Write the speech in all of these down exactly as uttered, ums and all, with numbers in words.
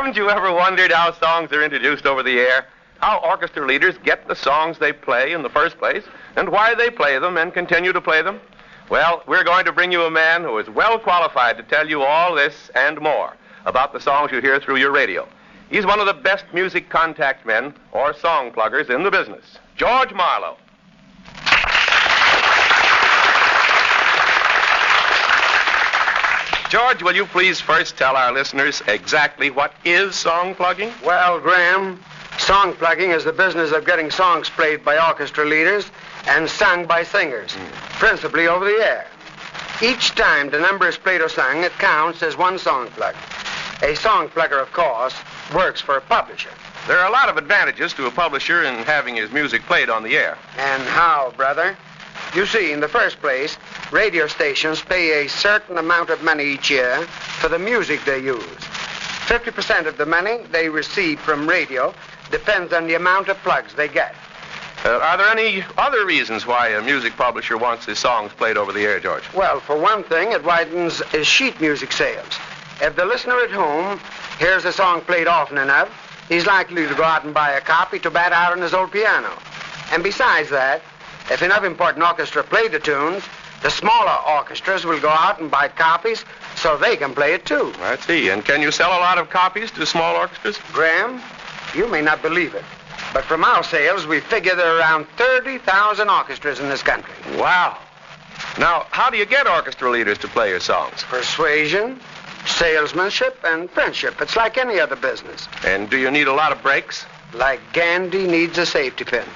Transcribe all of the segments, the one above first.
Haven't you ever wondered how songs are introduced over the air? How orchestra leaders get the songs they play in the first place, and why they play them and continue to play them? Well, we're going to bring you a man who is well qualified to tell you all this and more about the songs you hear through your radio. He's one of the best music contact men or song pluggers in the business, George Marlowe. George, will you please first tell our listeners exactly what is song plugging? Well, Graham, song plugging is the business of getting songs played by orchestra leaders and sung by singers, mm. principally over the air. Each time the number is played or sung, it counts as one song plug. A song plugger, of course, works for a publisher. There are a lot of advantages to a publisher in having his music played on the air. And how, brother? You see, in the first place, radio stations pay a certain amount of money each year for the music they use. fifty percent of the money they receive from radio depends on the amount of plugs they get. Uh, are there any other reasons why a music publisher wants his songs played over the air, George? Well, for one thing, it widens his sheet music sales. If the listener at home hears a song played often enough, he's likely to go out and buy a copy to bat out on his old piano. And besides that, if enough important orchestra play the tunes, the smaller orchestras will go out and buy copies so they can play it too. I see. And can you sell a lot of copies to small orchestras? Graham, you may not believe it, but from our sales, we figure there are around thirty thousand orchestras in this country. Wow. Now, how do you get orchestra leaders to play your songs? Persuasion, salesmanship, and friendship. It's like any other business. And do you need a lot of breaks? Like Gandhi needs a safety pin.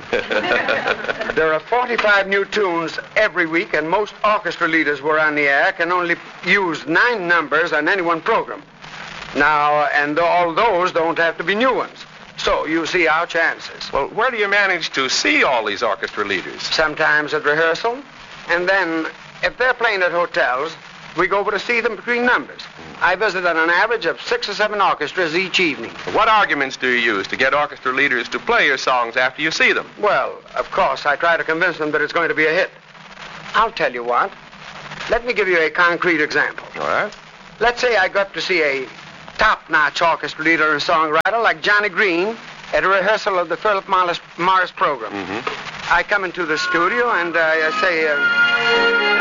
There are forty-five new tunes every week, and most orchestra leaders who are on the air can only use nine numbers on any one program. Now, and all those don't have to be new ones. So you see our chances. Well, where do you manage to see all these orchestra leaders? Sometimes at rehearsal, and then if they're playing at hotels, we go over to see them between numbers. I visit on an average of six or seven orchestras each evening. What arguments do you use to get orchestra leaders to play your songs after you see them? Well, of course, I try to convince them that it's going to be a hit. I'll tell you what. Let me give you a concrete example. All right. Let's say I go up to see a top-notch orchestra leader and songwriter like Johnny Green at a rehearsal of the Philip Morris, Morris program. Mm-hmm. I come into the studio and uh, I say... Uh,